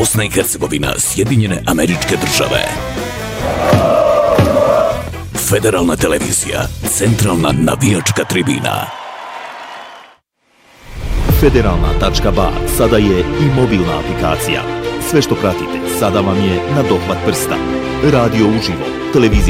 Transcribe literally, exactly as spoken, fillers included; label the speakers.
Speaker 1: Bosna i Hercegovina, Sjedinjene Američke Države. Federalna televizija, centralna navijačka tribina.
Speaker 2: Federalna tačka ba sada je i mobilna aplikacija. Sve što pratite sada vam je na dohvat prsta. Radio uživo, televizija